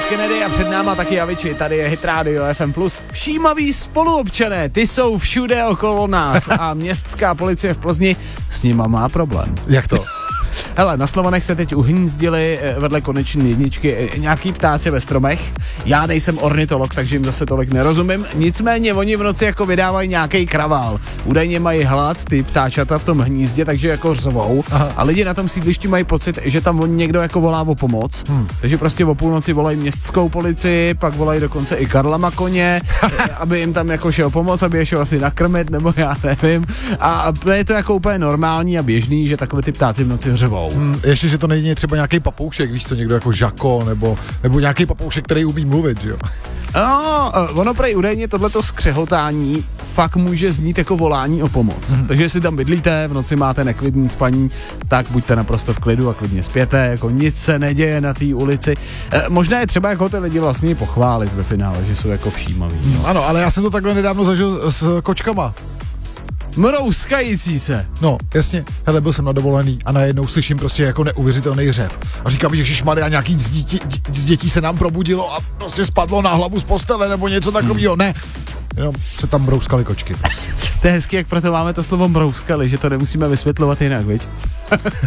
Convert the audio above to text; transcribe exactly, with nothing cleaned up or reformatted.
Kennedy a před náma taky Avicii, tady je Hit Radio F M plus. Všímaví spoluobčané, ty jsou všude okolo nás a městská policie v Plzni s nima má problém. Jak to? Hele, na Slovanech se teď uhnízdili vedle koneční jedničky nějaký ptáci ve stromech. Já nejsem ornitolog, takže jim zase tolik nerozumím. Nicméně oni v noci jako vydávají nějaký kravál. Údajně mají hlad, ty ptáčata v tom hnízdě, takže jako řvou. Aha. A lidi na tom sídlišti mají pocit, že tam on někdo jako volá o pomoc. Hmm. Takže prostě o půlnoci volají městskou policii, pak volají dokonce i Karla Makoně, aby jim tam jako šel pomoct, aby je šel asi nakrmit, nebo já nevím. A je to jako úplně normální a běžný, že takhle ty ptáci v noci řvou. Hmm, ještě, že to není třeba nějaký papoušek, víš co, někdo jako Žako, nebo, nebo nějaký papoušek, který umí mluvit, že jo? No, ono prej údajně tohleto skřehotání fakt může znít jako volání o pomoc. Hmm. Takže jestli tam bydlíte, v noci máte neklidný spaní, tak buďte naprosto v klidu a klidně spěte, jako nic se neděje na té ulici. E, možná je třeba jako ty lidi vlastně pochválit ve finále, že jsou jako všímaví. No. Ano, ale já jsem to takhle nedávno zažil s kočkama. Mrouskající se. No, jasně. Hele, byl jsem na dovolený a najednou slyším prostě jako neuvěřitelný řev. A říkám, ježišmarja, nějaký z dětí, z dětí se nám probudilo a prostě spadlo na hlavu z postele nebo něco takového. Hmm. Ne, jenom se tam brouskaly kočky. To je hezky, jak proto máme to slovo brouskali, že to nemusíme vysvětlovat jinak, viď?